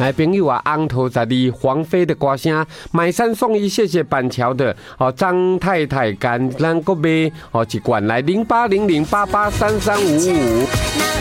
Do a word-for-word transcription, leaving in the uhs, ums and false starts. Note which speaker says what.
Speaker 1: 来朋友啊，昂头十二黄飞的歌声，买三送一，谢谢板桥的哦张太太干咱个买哦一罐来零八零零八八三三五五。